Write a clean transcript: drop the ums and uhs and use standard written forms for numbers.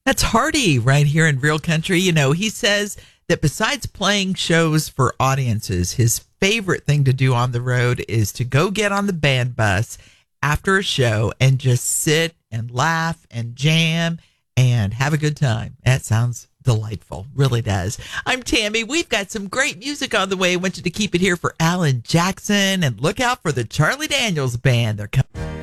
That's Hardy right here in Real Country. You know, he says that besides playing shows for audiences, his favorite thing to do on the road is to go get on the band bus after a show and just sit and laugh and jam and have a good time. That sounds delightful. Really does. I'm Tammy. We've got some great music on the way. I want you to keep it here for Alan Jackson and look out for the Charlie Daniels Band. They're coming.